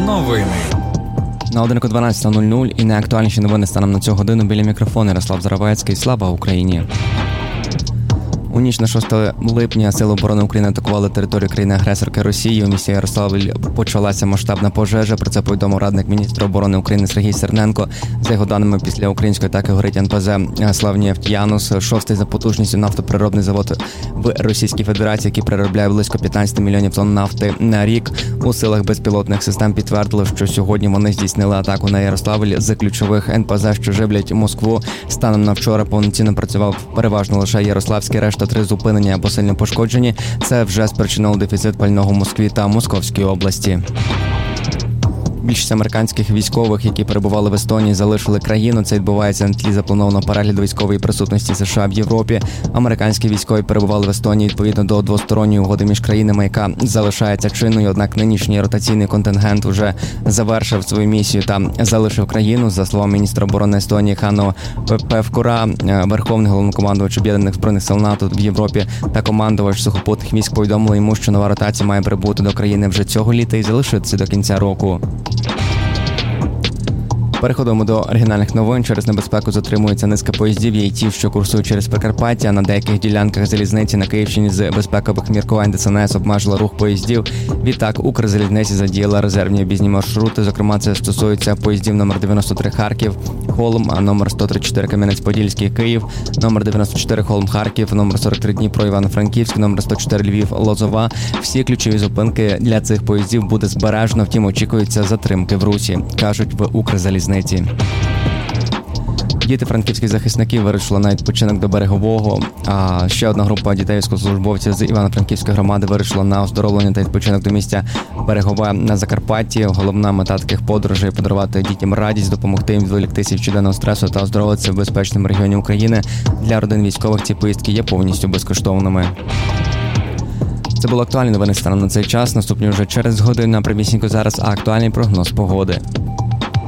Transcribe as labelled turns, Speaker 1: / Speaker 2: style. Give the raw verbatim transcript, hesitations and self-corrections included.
Speaker 1: Новини.
Speaker 2: На годинку дванадцята нуль нуль і найактуальніші новини станом на цю годину. Біля мікрофону Ярослав Заровецький. Слава Україні! У ніч на шостого липня Сили оборони України атакували територію країни-агресорки Росії. У місті Ярославль почалася масштабна пожежа. Про це повідомив радник міністра оборони України Сергій Серненко. За його даними, після української атаки горить ен пе зет «Славнефтьянус», шостий за потужністю нафтопереробний завод в Російській Федерації, який переробляє близько п'ятнадцять мільйонів тонн нафти на рік. У силах безпілотних систем підтвердили, що сьогодні вони здійснили атаку на Ярославль з ключових ен пе зет, що живлять Москву. Станом на вчора повноцінно працював переважно лише Ярославський, решта три зупинені або сильно пошкоджені. Це вже спричинило дефіцит пального в Москві та Московській області. Більшість американських військових, які перебували в Естонії, залишили країну. Це відбувається на тлі запланованого перегляду військової присутності США в Європі. Американські військові перебували в Естонії відповідно до двосторонньої угоди між країнами, яка залишається чинною. Однак нинішній ротаційний контингент вже завершив свою місію та залишив країну. За словами міністра оборони Естонії Хано Певкура, верховний головнокомандувач Об'єднаних збройних сил НАТО в Європі та командувач сухопутних військ повідомили йому, що нова ротація має прибути до країни вже цього літа і залишитися до кінця року. Переходимо до оригінальних новин. Через небезпеку затримується низка поїздів і ті, що курсують через Прикарпаття. На деяких ділянках залізниці на Київщині з безпекових міркувань де ес ен ес обмежила рух поїздів. Відтак, Укрзалізниці задіяла резервні об'їзні маршрути. Зокрема, це стосується поїздів номер дев'яносто три Харків, Холм, номер сто тридцять чотири Кам'янець-Подільський, Київ, номер дев'яносто чотири Холм, Харків, номер сорок три Дніпро, Івано-Франківськ, номер сто чотири Львів, Лозова. Всі ключові зупинки для цих поїздів буде збережено, втім очікуються затримки в русі, кажуть в Укрзалізниці. Діти франківських захисників вирішили на відпочинок до Берегового, а ще одна група дітей військовослужбовців з Івано-Франківської громади вирішила на оздоровлення та відпочинок до місця Берегове на Закарпатті. Головна мета таких подорожей – подарувати дітям радість, допомогти їм відволіктися від щоденного стресу та оздоровитися в безпечному регіоні України. Для родин військових ці поїздки є повністю безкоштовними. Це були актуальні новини станом на цей час. Наступні вже через годину, на примісінько зараз, а актуальний прогноз погоди.